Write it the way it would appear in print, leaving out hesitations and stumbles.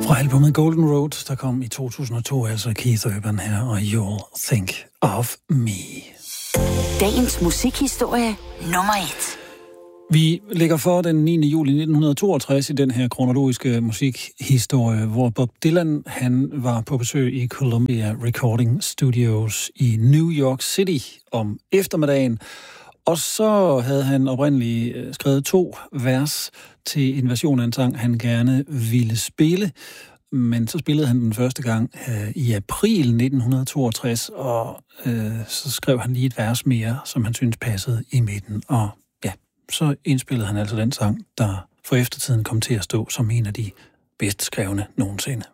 Fra albumet Golden Road, der kom i 2002, altså Keith Urban her, og You'll Think of Me. Dagens musikhistorie nummer 1. Vi ligger for den 9. juli 1962 i den her kronologiske musikhistorie, hvor Bob Dylan han var på besøg i Columbia Recording Studios i New York City om eftermiddagen. Og så havde han oprindeligt skrevet 2 vers til en version af en sang, han gerne ville spille. Men så spillede han den første gang i april 1962, og så skrev han lige et vers mere, som han syntes passede i midten. Og ja, så indspillede han altså den sang, der for eftertiden kom til at stå som en af de bedst skrevne nogensinde.